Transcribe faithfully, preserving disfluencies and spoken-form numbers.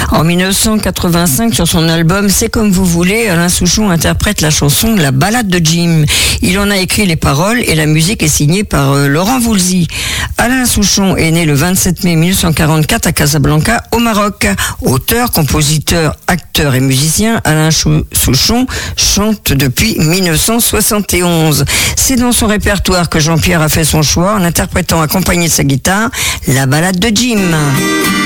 En dix-neuf cent quatre-vingt-cinq, sur son album C'est comme vous voulez, Alain Souchon interprète la chanson La balade de Jim. Il en a écrit les paroles et la musique est signée par euh, Laurent Voulzy. Alain Souchon est né le vingt-sept mai mille neuf cent quarante-quatre à Casablanca, au Maroc. Auteur, compositeur, acteur et musicien, Alain Chou- Souchon chante depuis mille neuf cent soixante et onze. C'est dans son répertoire que Jean-Pierre a fait son choix en interprétant accompagné de sa guitare La balade de Jim.